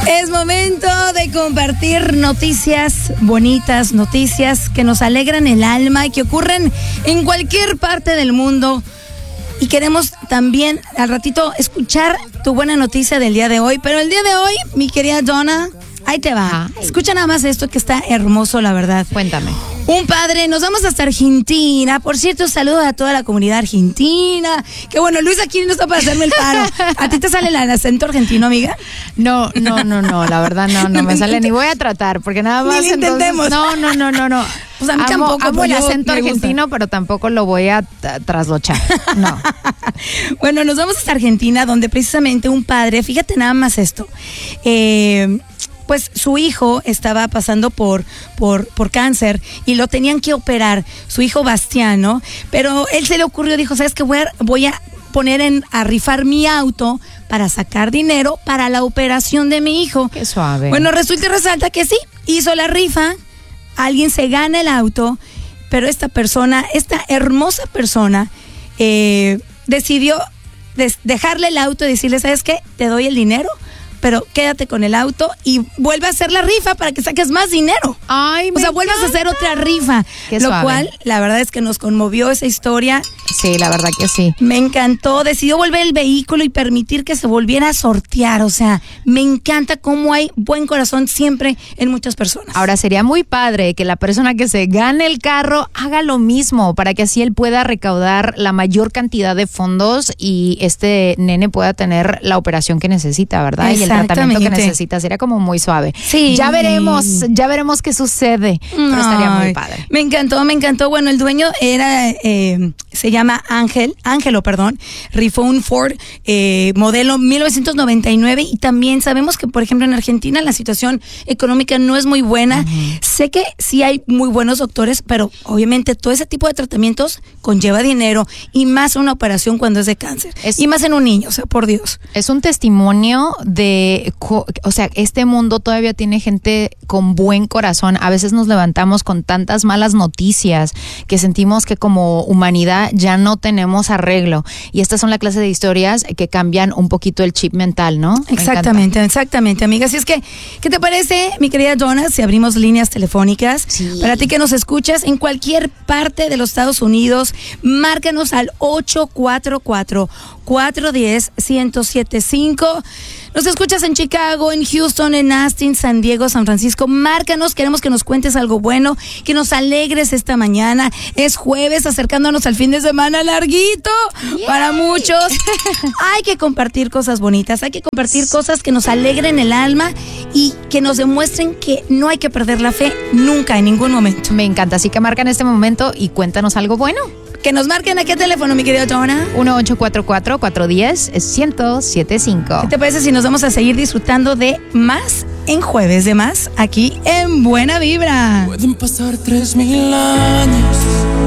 Es momento de compartir noticias bonitas, noticias que nos alegran el alma y que ocurren en cualquier parte del mundo. Y queremos también al ratito escuchar tu buena noticia del día de hoy. Pero el día de hoy, mi querida Donna, ahí te va. Ay. Escucha nada más esto que está hermoso, la verdad. Cuéntame. Un padre, nos vamos hasta Argentina. Por cierto, saludos a toda la comunidad argentina. Que bueno, Luis aquí no está para hacerme el paro. ¿A ti te sale el acento argentino, amiga? No, la verdad no me sale, ni voy a tratar, porque nada más. Ni lo intentemos. No. Pues a mí tampoco. Amo el acento argentino, pero tampoco lo voy a traslochar. No. Bueno, nos vamos hasta Argentina, donde precisamente un padre, fíjate nada más esto, pues su hijo estaba pasando por cáncer y lo tenían que operar, su hijo Bastián, ¿no? Pero él se le ocurrió, dijo, ¿sabes qué? Voy a poner a rifar mi auto para sacar dinero para la operación de mi hijo. Qué suave. Bueno, resulta y resalta que sí, hizo la rifa, alguien se gana el auto, pero esta hermosa persona, decidió dejarle el auto y decirle, ¿sabes qué? Te doy el dinero, pero quédate con el auto y vuelve a hacer la rifa para que saques más dinero. Ay, o sea, vuelvas a hacer otra rifa. Qué lo suave. cual, la verdad es que nos conmovió esa historia. Sí, la verdad que sí. Me encantó. Decidió volver el vehículo y permitir que se volviera a sortear. O sea, me encanta cómo hay buen corazón siempre en muchas personas. Ahora, sería muy padre que la persona que se gane el carro haga lo mismo para que así él pueda recaudar la mayor cantidad de fondos y este nene pueda tener la operación que necesita, ¿verdad? Y el tratamiento que necesita. Sería como muy suave. Sí. Ya veremos qué sucede. Pero estaría muy padre. Me encantó. Bueno, el dueño se llama Ángelo, rifó un Ford modelo 1999 y también sabemos que, por ejemplo, en Argentina la situación económica no es muy buena. Uh-huh. Sé que sí hay muy buenos doctores, pero obviamente todo ese tipo de tratamientos conlleva dinero y más una operación cuando es de cáncer. Y más en un niño, o sea, por Dios. Es un testimonio o sea, este mundo todavía tiene gente con buen corazón. A veces nos levantamos con tantas malas noticias que sentimos que como humanidad ya no tenemos arreglo. Y estas son la clase de historias que cambian un poquito el chip mental, ¿no? Exactamente, amiga. Así es que, ¿qué te parece, mi querida Donna, si abrimos líneas telefónicas? Sí. Para ti que nos escuchas en cualquier parte de los Estados Unidos, márcanos al 844-410-1075. Nos escuchas en Chicago, en Houston, en Austin, San Diego, San Francisco. Márcanos, queremos que nos cuentes algo bueno, que nos alegres esta mañana. Es jueves, acercándonos al fin de semana larguito. Yay. Para muchos. Hay que compartir cosas bonitas, hay que compartir cosas que nos alegren el alma y que nos demuestren que no hay que perder la fe nunca, en ningún momento. Me encanta, así que marca en este momento y cuéntanos algo bueno. Que nos marquen a qué teléfono, mi querida Donna. 1-844-410-1075. ¿Qué te parece si nos vamos a seguir disfrutando de más en Jueves de Más aquí en Buena Vibra? Pueden pasar 3000 años